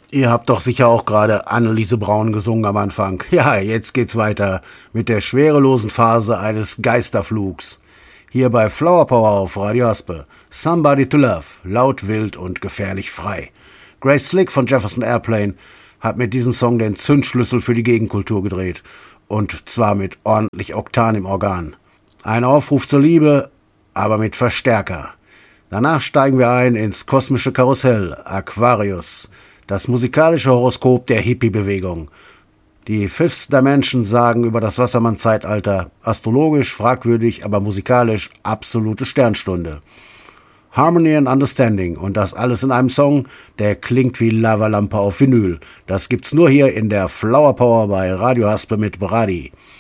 Ihr habt doch sicher auch gerade Anneliese Braun gesungen am Anfang. Ja, jetzt geht's weiter mit der schwerelosen Phase eines Geisterflugs. Hier bei Flower Power auf Radio Aspe. Somebody to Love, laut, wild und gefährlich frei. Grace Slick von Jefferson Airplane hat mit diesem Song den Zündschlüssel für die Gegenkultur gedreht. Und zwar mit ordentlich Oktan im Organ. Ein Aufruf zur Liebe, aber mit Verstärker. Danach steigen wir ein ins kosmische Karussell, Aquarius, das musikalische Horoskop der Hippie-Bewegung. Die Fifth Dimension sagen über das Wassermann-Zeitalter, astrologisch fragwürdig, aber musikalisch absolute Sternstunde. Harmony and Understanding und das alles in einem Song, der klingt wie Lavalampe auf Vinyl. Das gibt's nur hier in der Flower Power bei Radio Aspe mit Brady.